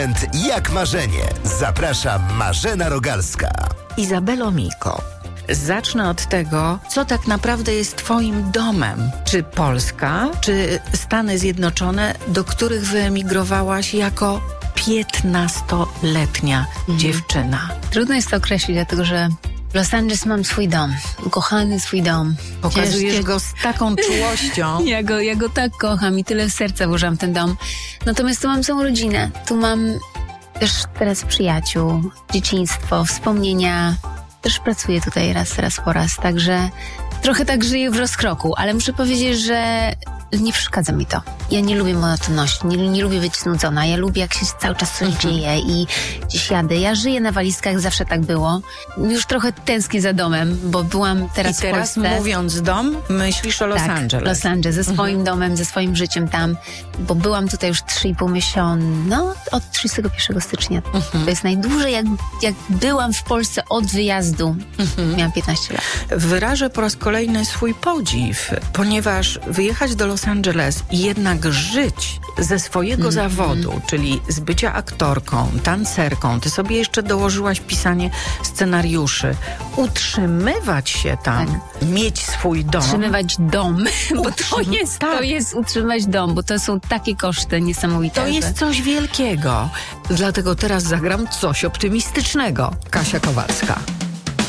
Jak marzenie. Zaprasza Marzena Rogalska. Izabelo Miko, zacznę od tego, co tak naprawdę jest twoim domem. Czy Polska, czy Stany Zjednoczone, do których wyemigrowałaś jako 15-letnia dziewczyna? Trudno jest to określić, dlatego że w Los Angeles mam swój dom, ukochany swój dom. Pokazujesz go z taką czułością. Ja go tak kocham i tyle serca włożyłam w ten dom. Natomiast tu mam całą rodzinę. Tu mam też teraz przyjaciół, dzieciństwo, wspomnienia. Też pracuję tutaj raz po raz, także trochę tak żyję w rozkroku, ale muszę powiedzieć, że nie przeszkadza mi to. Ja nie lubię monotonności, nie lubię być znudzona. Ja lubię, jak się cały czas coś dzieje i gdzieś jadę. Ja żyję na walizkach, zawsze tak było. Już trochę tęsknię za domem, bo byłam teraz I teraz w Polsce. mówiąc dom, myślisz o Los Angeles. Los Angeles, ze swoim domem, ze swoim życiem tam, bo byłam tutaj już 3,5 miesiąca, od 31 stycznia. To jest najdłużej, jak byłam w Polsce od wyjazdu. Miałam 15 lat. Wyrażę po raz kolejny swój podziw, ponieważ wyjechać do Los Angeles i jednak żyć ze swojego zawodu, czyli z bycia aktorką, tancerką, ty sobie jeszcze dołożyłaś pisanie scenariuszy, utrzymywać się tam, mieć swój dom. Utrzymywać dom, bo to jest utrzymać dom, bo to są takie koszty niesamowite. To jest coś wielkiego. Dlatego teraz zagram coś optymistycznego. Kasia Kowalska.